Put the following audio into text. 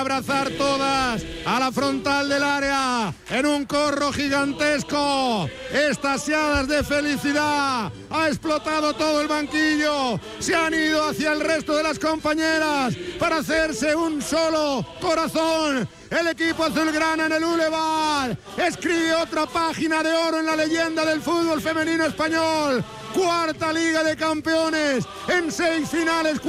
Abrazar todas a la frontal del área en un corro gigantesco, extasiadas de felicidad. Ha explotado todo el banquillo, se han ido hacia el resto de las compañeras para hacerse un solo corazón. El equipo azulgrana en el Boulevard escribe otra página de oro en la leyenda del fútbol femenino español. Cuarta Liga de Campeones en 6 finales.